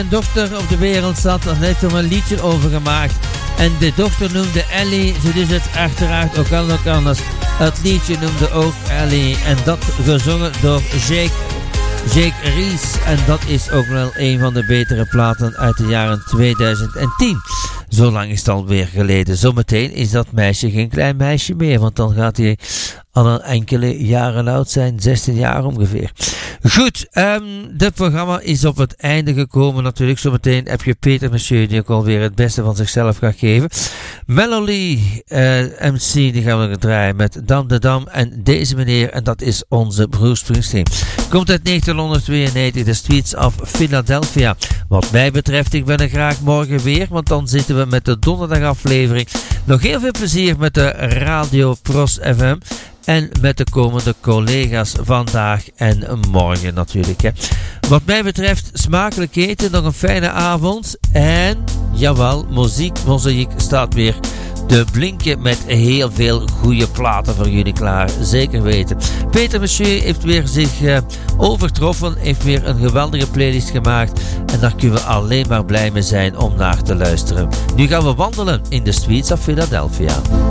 een dochter op de wereld zat, dan heeft er een liedje over gemaakt. En de dochter noemde Ellie, zo is het uiteraard ook al nog anders. Het liedje noemde ook Ellie en dat gezongen door Jake Rees. En dat is ook wel een van de betere platen uit de jaren 2010. Zo lang is het alweer geleden. Zometeen is dat meisje geen klein meisje meer, want dan gaat hij al een enkele jaren oud zijn, 16 jaar ongeveer. Goed, dit programma is op het einde gekomen natuurlijk. Zometeen heb je Peter Monsieur die ook alweer het beste van zichzelf gaat geven. Melody MC die gaan we nog draaien met Dam de Dam en deze meneer, en dat is onze Bruce Springsteen. Komt uit 1992, The Streets of Philadelphia. Wat mij betreft, ik ben er graag morgen weer, want dan zitten we met de donderdagaflevering. Nog heel veel plezier met de Radio Pros FM. En met de komende collega's vandaag en morgen natuurlijk. Hè. Wat mij betreft, smakelijk eten, nog een fijne avond. En jawel, muziek staat weer te blinken met heel veel goede platen voor jullie klaar. Zeker weten. Peter Monsieur heeft weer zich overtroffen. Heeft weer een geweldige playlist gemaakt. En daar kunnen we alleen maar blij mee zijn om naar te luisteren. Nu gaan we wandelen in de streets of Philadelphia.